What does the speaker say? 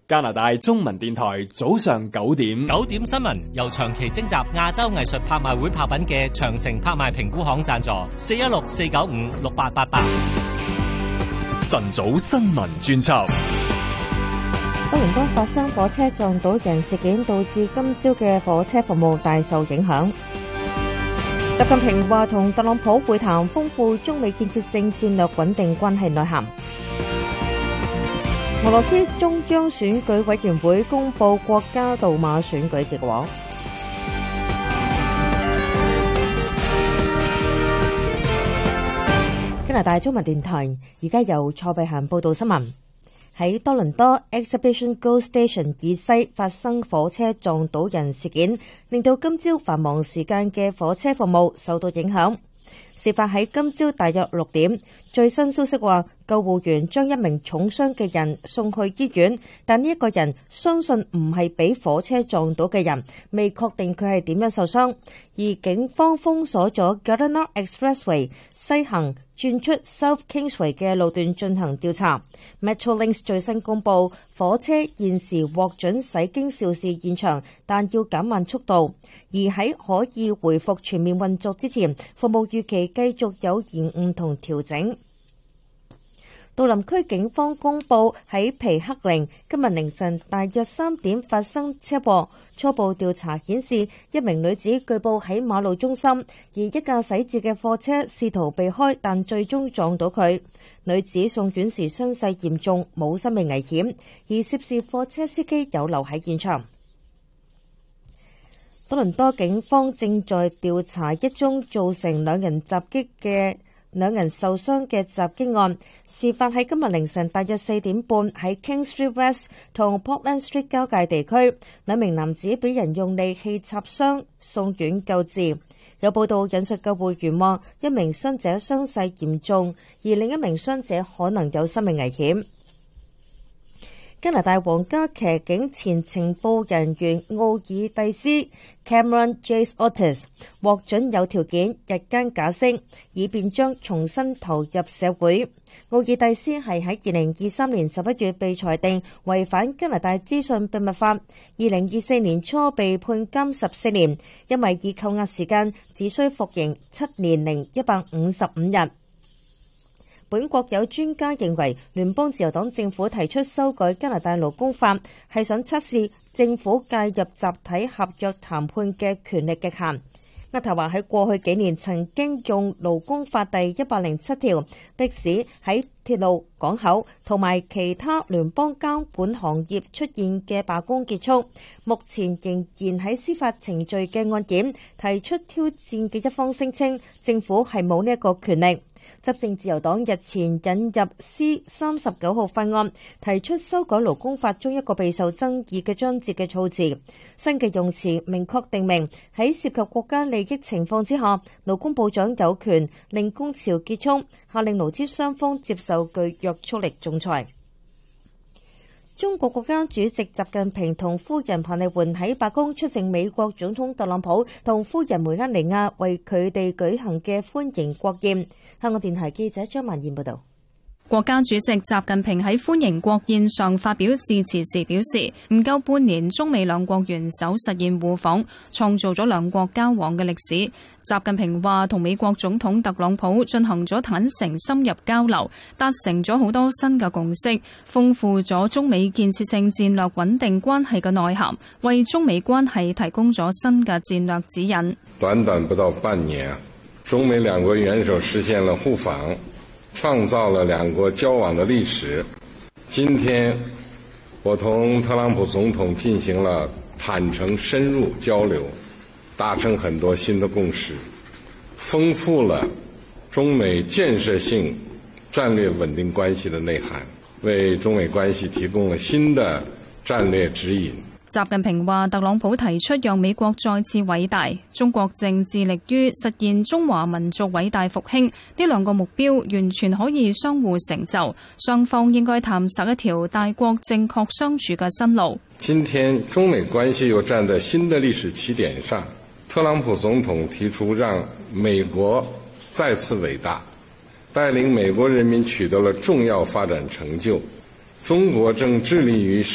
加拿大中文電台早上9點新聞由長期徵集亞洲藝術拍賣會拍品嘅長城拍賣評估行贊助，416-495-6888。 晨早新聞專輯。 多倫多發生火車撞到人事件，導致今朝嘅火車服務大受影響。習近平話同特朗普會談，豐富中美建設性戰略穩定關係內涵。俄羅斯中央選舉委員會公布國家杜馬選舉結果。加拿大中文電台而家由蔡碧嫻報道新聞。喺多倫多 Exhibition GO Station 以西發生火車撞到人事件，令到今朝繁忙時間嘅火車服務受到影響。事發喺今朝大約6點，最新消息話救護員將一名重傷嘅人送去醫院，但呢一個人相信唔係俾火車撞到嘅人，未確定佢係點樣受傷。而警方封鎖咗 Gardiner Expressway 西行轉出 South Kingsway 嘅路段進行調查。Metrolinx 最新公佈，火車現時獲准駛經肇事現場，但要減慢速度。而喺可以回復全面運作之前，服務預期繼續有延誤同調整。杜林區警方公佈喺皮克靈今日凌晨大約3點發生車禍，初步調查顯示一名女子據報喺馬路中心，而一架駛至嘅貨車試圖避開，但最終撞到佢。女子送院時傷勢嚴重，冇生命危險，而涉事貨車司機有留喺現場。多倫多警方正在調查一宗造成兩人受傷嘅襲擊案，事發喺今日凌晨大約4點半喺 King Street West 同 Portland Street 交界地區，兩名男子俾人用利器插傷，送院救治。有報道引述救護員話，一名傷者傷勢嚴重，而另一名傷者可能有生命危險。加拿大皇家騎警前情報人員奧爾蒂斯 Cameron Jace Otis 獲准有條件日間假釋，以便將重新投入社會。奧爾蒂斯係喺2023年11月被裁定違反加拿大資訊秘密法，2024年初被判監14年，因為已扣押時間只需服刑7年零155日。本國有專家認為，聯邦自由黨政府提出修改加拿大勞工法，係想測試政府介入集體合約談判嘅權力極限。厄塔華喺過去幾年曾經用勞工法第107條，迫使喺鐵路、港口同埋其他聯邦監管行業出現嘅罷工結束。目前仍然喺司法程序嘅案件提出挑戰嘅一方聲稱，政府係冇呢一個權力。執政自由黨日前引入 C39號法案，提出修改勞工法中一個備受爭議嘅章節嘅措辭。新嘅用詞明確定明喺涉及國家利益情況之下，勞工部長有權令工潮結束，下令勞資雙方接受具約束力仲裁。中國國家主席習近平同夫人彭麗媛喺白宮出席美國總統特朗普同夫人梅拉尼亞為佢哋舉行嘅歡迎國宴。香港電台記者張曼燕報道。 國家主席習近平喺歡迎國宴上發表致辭時表示，唔夠半年，中美兩國元首實現互訪，創造咗兩國交往嘅歷史。習近平話，同美國總統特朗普進行咗坦誠深入交流，達成咗好多新嘅共識，豐富咗中美建設性戰略穩定關係嘅內涵，為中美關係提供咗新嘅戰略指引。 短短不到半年，中美兩國元首實現了互訪，創造了兩國交往的歷史。今天，我同特朗普總統進行了坦誠深入交流，達成很多新的共識，豐富了中美建設性戰略穩定關係的內涵，為中美關係提供了新的戰略指引。 習近平話，特朗普提出讓美國再次偉大，中國正致力於實現中華民族偉大復興，呢兩個目標完全可以相互成就，雙方應該探索一條大國正確相處嘅新路。 今天中美關係又站在新的歷史起點上，特朗普總統提出讓美國再次偉大，帶領美國人民取得了重要發展成就，中國正致力於